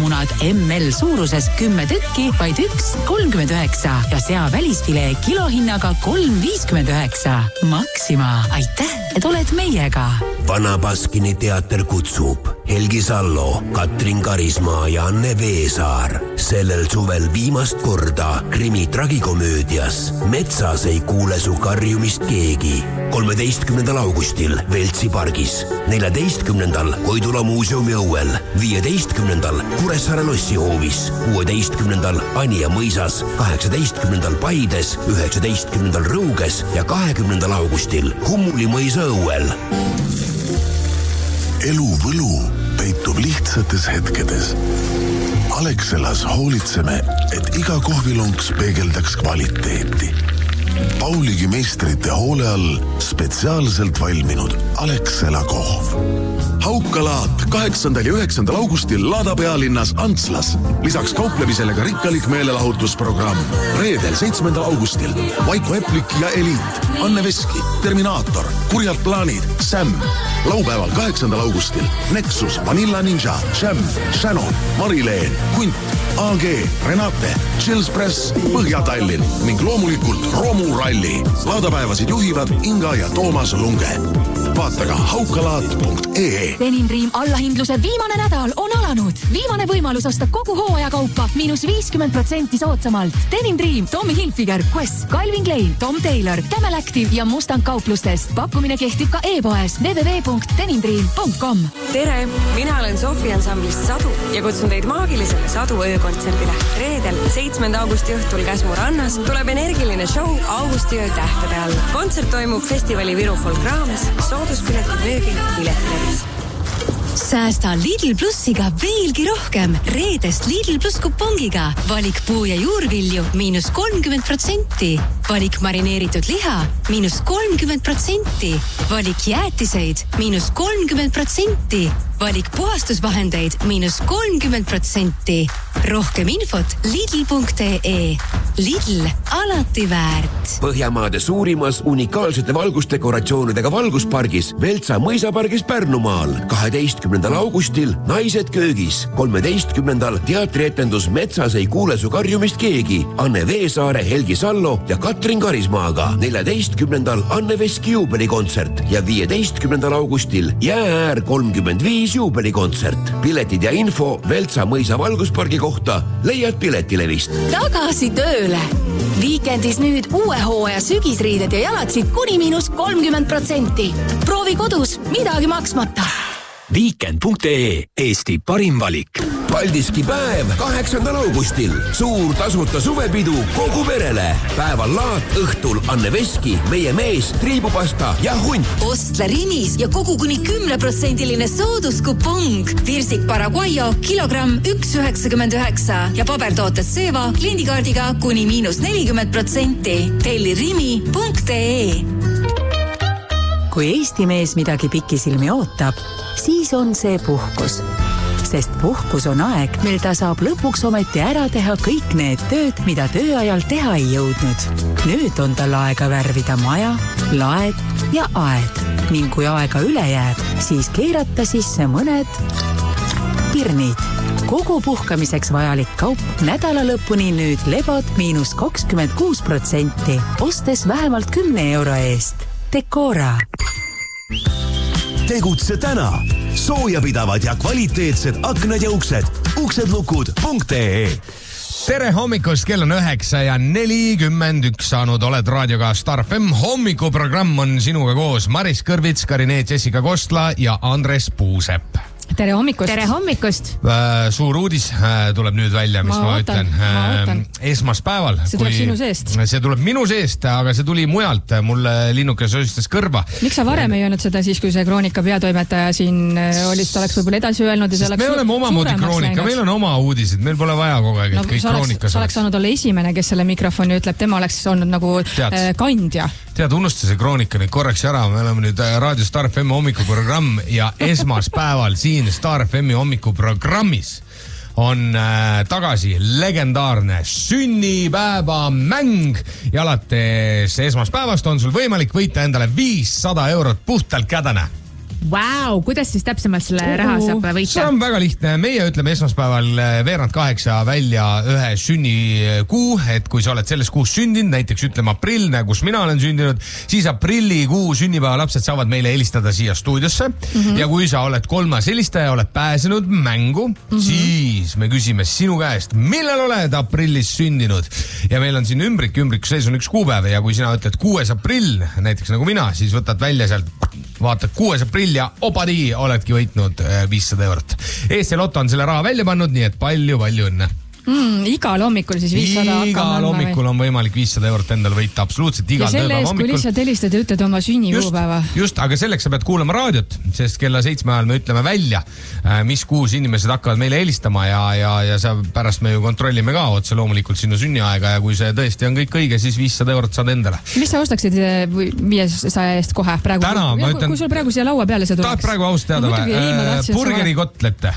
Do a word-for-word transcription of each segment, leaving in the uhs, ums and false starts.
seamunad M L suuruses kümme tükki, vaid üks kolmkümmend üheksa ja sea välisfilee kilohinnaga kolm viiskümmend üheksa. Maxima, aitäh, et oled meiega. Vana Baskini teater kutsub Helgi Sallo, Katrin Karismaa ja Anne Veesaar sellel suvel viimast korda krimi tragikomöödias Metsas ei kuule su karjumist keegi. kolmeteistkümnendal augustil Veltsi pargis, neljateistkümnendal Koidula muuseumi õuel, viieteistkümnendal Kuressaare lossihoovis, kuueteistkümnendal Anija mõisas, kaheksateistkümnendal Paides, üheksateistkümnendal Rõuges ja kahekümnendal augustil Hummuli mõisa õuel. Elu võlu peitub lihtsates hetkedes. Alexelas hoolitseme, et iga kohvilonks peegeldaks kvaliteeti. Pauligi meistrite hoole all spetsiaalselt valminud Alexela kohv. Haukalaat kaheksandal ja üheksandal augustil Laada pealinnas Antslas. Lisaks kauplemisele ka rikkalik meelelahutusprogramm. Reedel seitsmendal augustil Vaiko Eplik ja Eliit, Anne Veski, Terminaator, Kurjad plaanid, Sam. Laupäeval kaheksandal augustil Nexus, Vanilla Ninja, Sham, Shannon, Marileen, Kunt, A G, Renate, Chills Press, Põhja-Tallinn ning loomulikult Romu Ralli. Laadapäevasid juhivad Inga ja Toomas Lunge. Vaata ka haukalaat punkt ee. Denim Dream allahindluse viimane nädal on alanud. Viimane võimalus osta kogu hooaja kaupa miinus viiskümmend protsenti soodsamalt. Denim Dream, Tommy Hilfiger, Quest, Calvin Klein, Tom Taylor, Camel Active ja Mustang kauplustest. Pakkumine kehtib ka e-poes w w w punkt denim dream punkt com. Tere, mina olen Sofi ansamblist Sadu ja kutsun teid maagilisele Sadu öökontserdile. Reedel, seitsmenda augusti õhtul Käsmu rannas tuleb energiline show Augusti öö tähtede all. Kontsert toimub festivali Viru Folk raames. Sooduspiletid müügil Piletilevis. Säästa Lidl Plussiga veelgi rohkem. Reedest Lidl Plus kupongiga. Valik puu- ja juurvilju miinus kolmkümmend protsenti. Valik marineeritud liha miinus kolmkümmend protsenti. Valik jäätiseid miinus kolmkümmend protsenti. Valik puhastusvahendeid miinus kolmkümmend protsenti. Rohkem infot lidl punkt ee. Lidl, alati väärt. Põhjamaade suurimas unikaalsete valgusdekoratsioonidega valguspargis Veltsa mõisapargis Pärnumaal. kaheteistkümnendal augustil Naised köögis. kolmeteistkümnendal teatrietendus Metsas ei kuule su karjumist keegi. Anne Veesaare, Helgi Sallo ja Katrin Karismaaga. neljateistkümnendal Anne Veski juubelikontsert ja viieteistkümnendal augustil Jäääär kolmkümmend viis juubelikontsert. Piletid ja info Veltsa mõisa valguspargi kohta leiad Piletilevist. Tagasi tööle. Viikendis nüüd uue hooaja sügisriided ja jalatsid kuni miinus kolmkümmend protsenti. Proovi kodus, midagi maksmata. Weekend punkt ee, Eesti parim valik. Paldiski päev kaheksandal augustil. Suur tasuta suvepidu kogu perele. Päeval laat, õhtul Anne Veski, meie mees, triibupasta ja hunt. Ostle Rinis ja kogu kuni kümne protsendiline sooduskupong. Virsik Paraguayo, kilogramm üks üheksakümmend üheksa ja pabertooted Seva kliendikaardiga kuni miinus nelikümmend protsenti. Telli rimi punkt ee. Kui Eesti mees midagi pikisilmi ootab, siis on see puhkus. Sest puhkus on aeg, mil ta saab lõpuks ometi ära teha kõik need tööd, mida tööajal teha ei jõudnud. Nüüd on tal aega värvida maja, laed ja aed. Ning kui aega üle jääb, siis keerata sisse mõned pirnid. Kogu puhkamiseks vajalik kaup nädala lõpuni nüüd lebod miinus kakskümmend kuus protsenti, ostes vähemalt kümne euro eest. Decora. Tegutse täna. Soojapidavad ja kvaliteetsed aknad ja uksed. uksedlukud punkt ee. Tere hommikust, kell on üheksa ja nelikümmend üks saanud. Oled raadioga Star F M. Hommikuprogramm on sinuga koos Maris Kõrvits, Karineet, Jessica Kostla ja Andres Puusepp. Tere hommikust. Tere hommikust. Suur uudis tuleb nüüd välja, mis ma, ma ütlen. Ma esmaspäeval. See tuleb kui... sinu seest. See tuleb minu seest, aga see tuli mujalt. Mulle linnuke sööstas kõrva. Miks sa varem ei öelnud seda siis, kui see Kroonika peatoimetaja siin oli, siis ta oleks võib-olla edasi öelnud? Ja me oleme omamoodi Kroonika, meil on oma uudised, meil pole vaja kogu aeg, et no, kõik Kroonikas. Sa oleks saanud olla esimene, kes selle mikrofoni ütleb, tema oleks olnud nagu Tead. kandja. Tead, unusta see Kroonika nüüd korraks ära. Me oleme nüüd Raadio Star F M hommikuprogramm ja esmaspäeval siin Star F M hommikuprogrammis on äh, tagasi legendaarne sünnipäeva mäng ja alates esmaspäevast on sul võimalik võita endale viissada eurot puhtalt kädene. Wow, kuidas siis täpsemalt selle raha saab võita? See on väga lihtne. Meie ütleme esmaspäeval veerand kaheksa välja ühe sünnikuu, et kui sa oled selles kuus sündinud, näiteks ütleme aprill, kus mina olen sündinud, siis aprillikuu sünnipäeva lapsed saavad meile helistada siia stuudiosse. Mm-hmm. Ja kui sa oled kolmas helistaja, oled pääsenud mängu, mm-hmm. siis me küsime sinu käest, millal oled aprillis sündinud? Ja meil on siin ümbrik, ümbriku sees on üks kuupäev ja kui sina ütled kuues aprill, näiteks nagu mina, siis võtad välja sealt, vaatad kuues aprill ja opadi, oledki võitnud viissada eurot. Eesti Lotto on selle raha välja pannud, nii et palju-palju õnne. Mm, igal hommikul siis viissada igal hommikul on võimalik viissada eurot endale võita absoluutselt igal tööpäeva hommikul. Ja selle eest, kui lihtsalt helistad ja ütled oma sünnikuupäeva. Just, just, aga selleks sa pead kuulama raadiot, sest kella seitsme ajal me ütleme välja, mis kuus inimesed hakkavad meile helistama ja, ja, ja sa pärast me ju kontrollime ka otse loomulikult sinu sünniaega ja kui see tõesti on kõik õige, siis viissada eurot saad endale. Mis sa ostaksid viiesaja eest kohe praegu? Täna, ma ütlen... Kui sul praegu siia laua peale see tuleks? Tahad praegu ausalt teada või? Burgeri kotlette.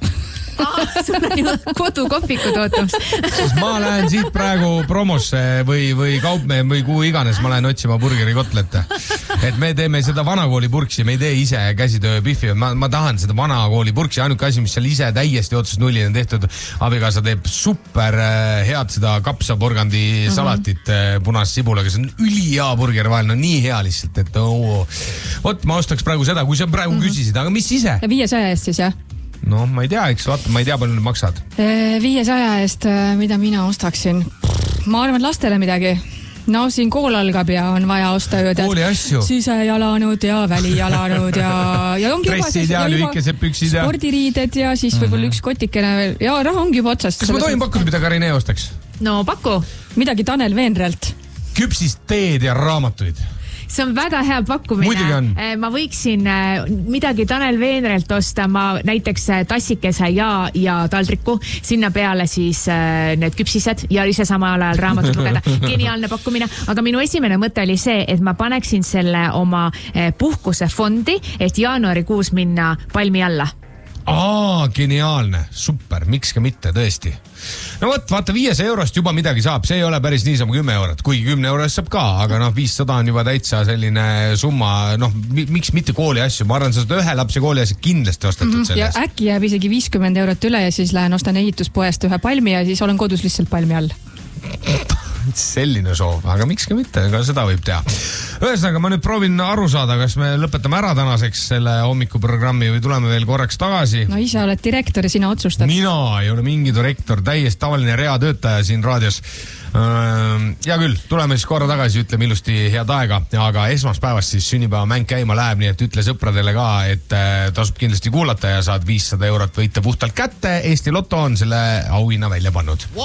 Ah, sul on ju kodukopikud ootamas. ma lähen siit praegu promosse või, või kaupme või kuhu iganes, ma lähen otsima burgeri kotlette. Et me teeme seda vanakooli purksi, me ei tee ise käsitöö biffi. Ma, ma tahan seda vanakooli purksi, ainuke asi, mis seal ise täiesti otsast nullini on tehtud. Abikaasa teeb super head seda kapsaporgandi salatit mm-hmm. punast sibulaga. See on ülihea burger vahel, no nii hea lihtsalt, et oo. Vot, ma ostaks praegu seda, kui sa praegu mm-hmm. küsisid, aga mis ise? viiesaja eest siis, jah? No, ma ei tea, eks vaata, ma ei tea, palju need maksad. viiesaja eest, mida mina ostaksin? Ma arvan lastele midagi. No siin kool algab ja on vaja osta ju kooli asju. Sisejalanud ja välijalanud ja, ja ongi pressid ja lühikesed püksid ja spordiriided ja siis võib-olla üks kotikene veel. Ja raha ongi juba otsast. Kas ma tohin pakkuda, mida Karine ostaks? No paku. Midagi Tanel Veenrelt. Küpsist teed ja raamatuid. See on väga hea pakkumine. Ma võiksin midagi Tanel Veenrelt osta, ma näiteks tassikese ja, ja taldriku, sinna peale siis need küpsised ja ise samal ajal raamatut lugeda. Geniaalne pakkumine, aga minu esimene mõte oli see, et ma paneksin selle oma puhkuse fondi, et jaanuarikuus minna palmi alla. Aa, geniaalne, super, miks ka mitte, tõesti. No võt, vaata, viiesaja eurost juba midagi saab, see ei ole päris niisama kümme eurot, kuigi kümne eurost saab ka, aga noh, viissada on juba täitsa selline summa, noh, miks mitte kooli asju, ma arvan, sa saad ühe lapse kooli asju kindlasti ostetud mm-hmm. selles. Ja äkki jääb isegi viiskümmend eurot üle ja siis lähen ostan ehituspoest ühe palmi ja siis olen kodus lihtsalt palmi all. Selline soov, aga miks ka mitte, ega seda võib teha. Ühesõnaga, ma nüüd proovin aru saada, kas me lõpetame ära tänaseks selle hommikuprogrammi või tuleme veel korraks tagasi. No ise oled direktor ja sina otsustad. Mina ei ole mingi direktor, täiesti tavaline reatöötaja siin raadios. Ja küll, tuleme siis korra tagasi, ütleme ilusti head aega, aga esmaspäevast siis sünnipäeva mäng käima läheb, nii et ütle sõpradele ka, et tasub kindlasti kuulata ja saad viissada eurot võita puhtalt kätte. Eesti Lotto on selle auhinna välja pannud.